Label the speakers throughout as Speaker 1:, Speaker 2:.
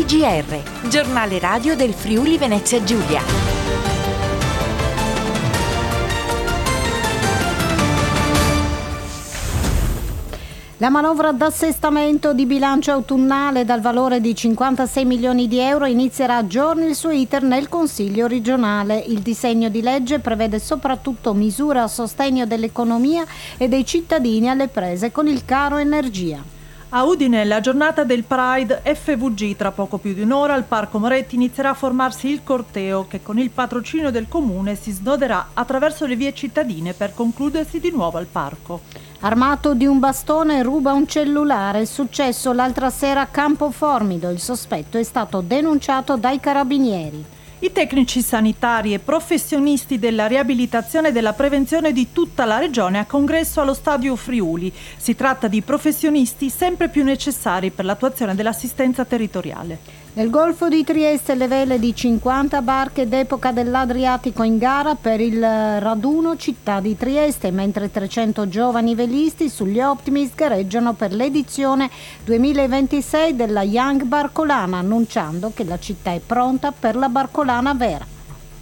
Speaker 1: GR, giornale radio del Friuli Venezia Giulia.
Speaker 2: La manovra d'assestamento di bilancio autunnale dal valore di 56 milioni di euro inizierà a giorni il suo iter nel Consiglio regionale. Il disegno di legge prevede soprattutto misure a sostegno dell'economia e dei cittadini alle prese con il caro energia.
Speaker 3: A Udine la giornata del Pride FVG, tra poco più di un'ora al Parco Moretti inizierà a formarsi il corteo che con il patrocinio del comune si snoderà attraverso le vie cittadine per concludersi di nuovo al parco.
Speaker 2: Armato di un bastone ruba un cellulare, è successo l'altra sera a Campo Formido, il sospetto è stato denunciato dai carabinieri.
Speaker 3: I tecnici sanitari e professionisti della riabilitazione e della prevenzione di tutta la regione a congresso allo Stadio Friuli. Si tratta di professionisti sempre più necessari per l'attuazione dell'assistenza territoriale.
Speaker 2: Nel Golfo di Trieste le vele di 50 barche d'epoca dell'Adriatico in gara per il raduno Città di Trieste, mentre 300 giovani velisti sugli Optimist gareggiano per l'edizione 2026 della Young Barcolana, annunciando che la città è pronta per la Barcolana vera.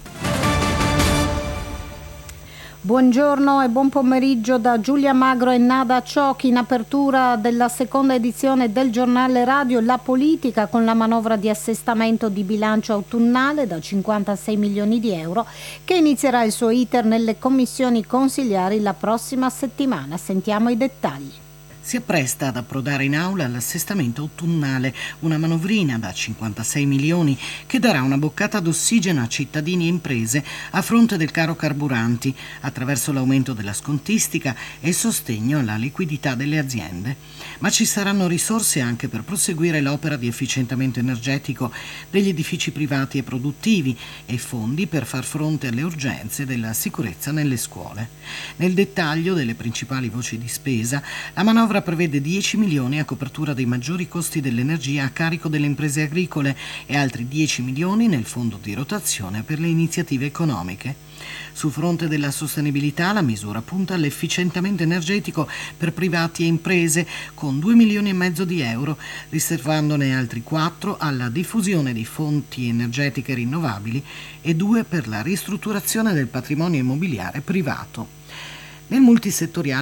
Speaker 2: Buongiorno e buon pomeriggio da Giulia Magro e Nada Ciocchi in apertura della seconda edizione del giornale radio La Politica con la manovra di assestamento di bilancio autunnale da 56 milioni di euro che inizierà il suo iter nelle commissioni consigliari la prossima settimana. Sentiamo i dettagli.
Speaker 4: Si appresta ad approdare in aula l'assestamento autunnale, una manovrina da 56 milioni che darà una boccata d'ossigeno a cittadini e imprese a fronte del caro carburanti, attraverso l'aumento della scontistica e il sostegno alla liquidità delle aziende. Ma ci saranno risorse anche per proseguire l'opera di efficientamento energetico degli edifici privati e produttivi e fondi per far fronte alle urgenze della sicurezza nelle scuole. Nel dettaglio delle principali voci di spesa, la manovra prevede 10 milioni a copertura dei maggiori costi dell'energia a carico delle imprese agricole e altri 10 milioni nel fondo di rotazione per le iniziative economiche. Sul fronte della sostenibilità la misura punta all'efficientamento energetico per privati e imprese con 2 milioni e mezzo di euro, riservandone altri 4 alla diffusione di fonti energetiche rinnovabili e 2 per la ristrutturazione del patrimonio immobiliare privato. Nel multisettoriale